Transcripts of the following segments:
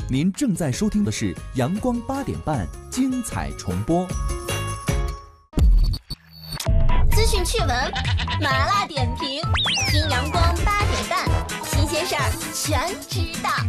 您正在收听的是阳光8点半精彩重播。 资讯趣闻，麻辣点评，听阳光8点半，新鲜事儿全知道。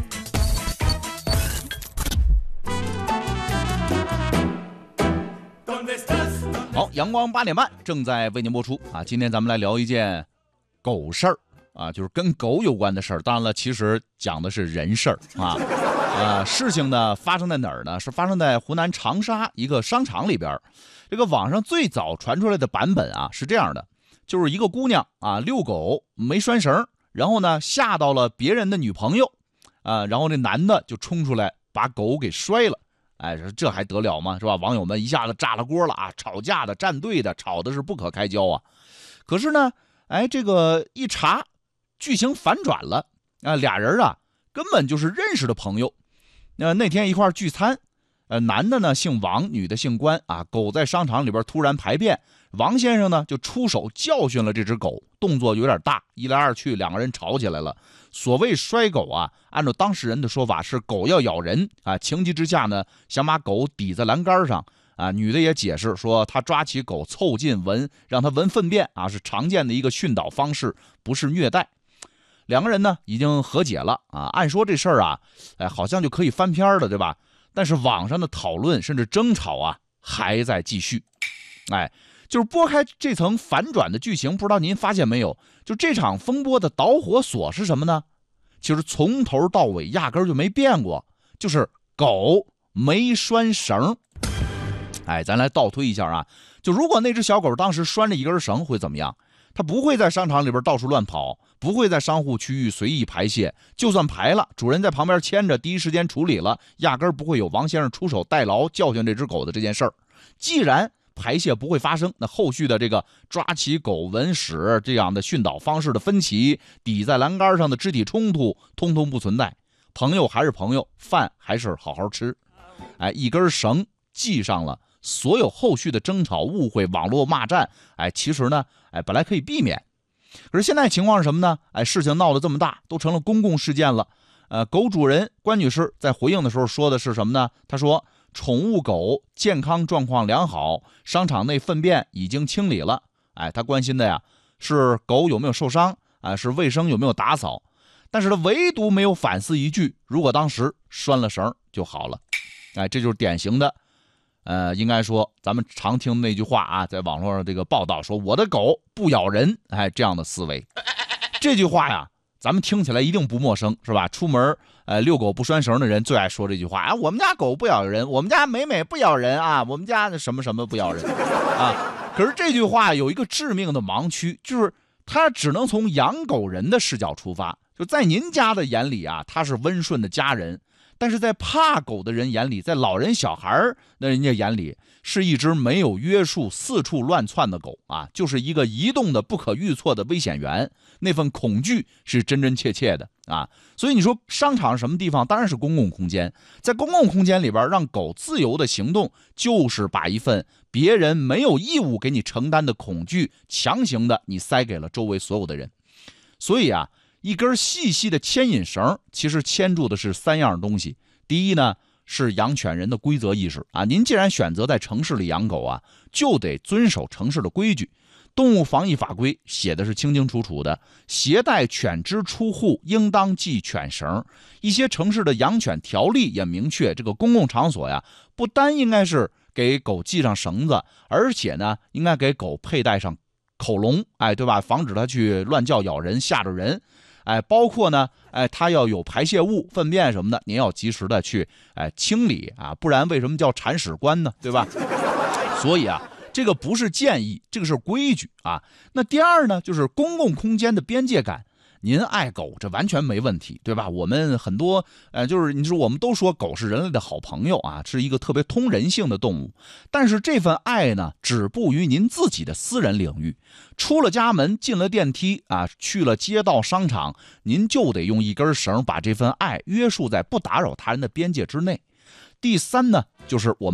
好，阳光8点半正在为您播出啊。今天咱们来聊一件狗事儿啊，就是跟狗有关的事儿。当然了，其实讲的是人事儿啊。事情呢发生在哪儿呢？是发生在湖南长沙一个商场里边。这个网上最早传出来的版本啊是这样的，就是一个姑娘啊遛狗没拴绳，然后呢吓到了别人的女朋友啊，然后这男的就冲出来把狗给摔了。哎，这还得了吗？是吧？网友们一下子炸了锅了啊！吵架的、站队的，吵的是不可开交啊。可是呢，哎，这个一查，剧情反转了啊！俩人啊根本就是认识的朋友。那天一块聚餐，男的呢姓王，女的姓关啊。狗在商场里边突然排便，王先生呢就出手教训了这只狗，动作有点大，一来二去两个人吵起来了。所谓摔狗啊，按照当事人的说法是狗要咬人啊，情急之下呢想把狗抵在栏杆上啊。女的也解释说，她抓起狗凑近闻，让它闻粪便啊，是常见的一个训导方式，不是虐待。两个人呢已经和解了啊，按说这事儿啊，好像就可以翻篇了，对吧？但是网上的讨论甚至争吵啊还在继续。就是拨开这层反转的剧情，不知道您发现没有，就这场风波的导火索是什么呢？其实从头到尾压根就没变过，就是狗没拴绳。咱来倒推一下啊，就如果那只小狗当时拴着一根绳会怎么样？它不会在商场里边到处乱跑，不会在商户区域随意排泄，就算排了，主人在旁边牵着，第一时间处理了，压根不会有王先生出手代劳教训这只狗的这件事儿。既然排泄不会发生，那后续的这个抓起狗闻屎这样的训导方式的分歧，抵在栏杆上的肢体冲突，通通不存在。朋友还是朋友，饭还是好好吃。一根绳系上了，所有后续的争吵、误会、网络骂战，其实呢，本来可以避免。可是现在情况是什么呢？事情闹得这么大，都成了公共事件了。狗主人关女士在回应的时候说的是什么呢？她说，宠物狗健康状况良好，商场内粪便已经清理了。她关心的呀是狗有没有受伤，是卫生有没有打扫。但是她唯独没有反思一句，如果当时拴了绳就好了。这就是典型的应该说咱们常听那句话啊，在网络上这个报道说我的狗不咬人，这样的思维。这句话呀咱们听起来一定不陌生，是吧？出门遛狗不拴绳的人最爱说这句话我们家狗不咬人，我们家美美不咬人啊，我们家什么什么不咬人啊。可是这句话有一个致命的盲区，就是它只能从养狗人的视角出发，就在您家的眼里啊，它是温顺的家人，但是在怕狗的人眼里，在老人小孩那人家眼里，是一只没有约束四处乱窜的狗啊，就是一个移动的不可预测的危险源。那份恐惧是真真切切的啊。所以你说商场什么地方，当然是公共空间，在公共空间里边让狗自由的行动，就是把一份别人没有义务给你承担的恐惧强行的你塞给了周围所有的人。所以啊，一根细细的牵引绳其实牵住的是3样东西。第一呢，是养犬人的规则意识啊。您既然选择在城市里养狗啊，就得遵守城市的规矩。动物防疫法规写的是清清楚楚的，携带犬只出户应当系犬绳。一些城市的养犬条例也明确，这个公共场所呀，不单应该是给狗系上绳子，而且呢，应该给狗佩戴上口笼，对吧？防止它去乱叫咬人，吓着人。包括呢，它要有排泄物、粪便什么的，您要及时的去清理啊，不然为什么叫铲屎官呢？对吧？所以啊，这个不是建议，这个是规矩啊。那第二呢，就是公共空间的边界感。您爱狗，这完全没问题，对吧？我们很多就是你说我们都说狗是人类的好朋友啊，是一个特别通人性的动物。但是这份爱呢，止步于您自己的私人领域。出了家门，进了电梯啊，去了街道商场，您就得用一根绳把这份爱约束在不打扰他人的边界之内。第三呢，就是我们